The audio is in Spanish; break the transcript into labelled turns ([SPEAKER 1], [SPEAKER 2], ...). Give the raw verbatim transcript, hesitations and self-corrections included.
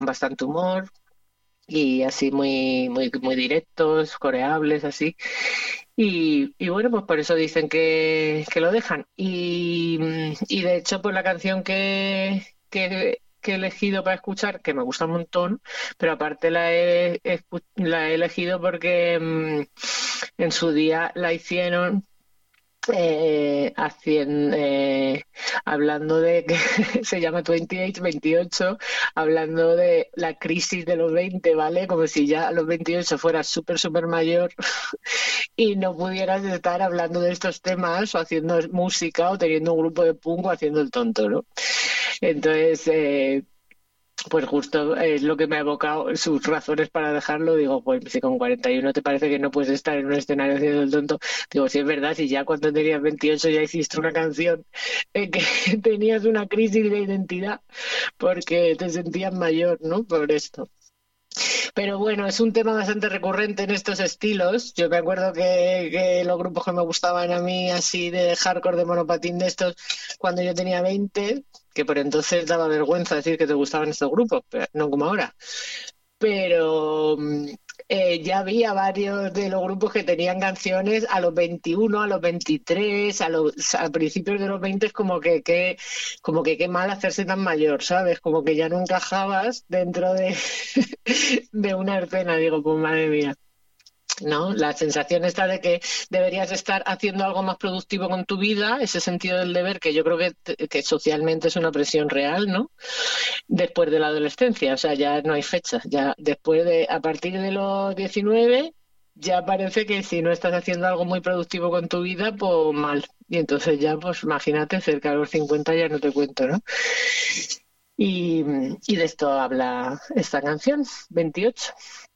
[SPEAKER 1] bastante humor y así muy, muy, muy directos, coreables, así. Y, y bueno, pues por eso dicen que, que lo dejan. Y, y de hecho, pues la canción que, que, que he elegido para escuchar, que me gusta un montón, pero aparte la he, escu- la he elegido porque mm, en su día la hicieron eh, hacien- eh, hablando de que se llama veintiocho, veintiocho, hablando de la crisis de los veinte, ¿vale? Como si ya a los veintiocho fueras súper, súper mayor y no pudieras estar hablando de estos temas o haciendo música o teniendo un grupo de punk o haciendo el tonto, ¿no? Entonces, eh, pues justo es lo que me ha evocado sus razones para dejarlo. Digo, pues si con cuarenta y uno te parece que no puedes estar en un escenario haciendo el tonto, digo, si es verdad, si ya cuando tenías veintiocho ya hiciste una canción en que tenías una crisis de identidad porque te sentías mayor, ¿no? Por esto. Pero bueno, es un tema bastante recurrente en estos estilos. Yo me acuerdo que, que los grupos que me gustaban a mí, así de hardcore, de monopatín de estos, cuando yo tenía veinte, que por entonces daba vergüenza decir que te gustaban estos grupos, pero no como ahora. Pero mm, eh, ya había varios de los grupos que tenían canciones a los veintiuno, a los veintitrés, a los a principios de los veinte, como que, que como que qué mal hacerse tan mayor, ¿sabes? Como que ya no encajabas dentro de, de una escena, digo, pues madre mía. ¿No? La sensación está de que deberías estar haciendo algo más productivo con tu vida, ese sentido del deber que yo creo que, que socialmente es una presión real, ¿no? Después de la adolescencia, o sea, ya no hay fecha, ya después de, a partir de los diecinueve, ya parece que si no estás haciendo algo muy productivo con tu vida, pues mal. Y entonces ya, pues imagínate, cerca de los cincuenta ya no te cuento, ¿no? Y, y de esto habla esta canción, veintiocho.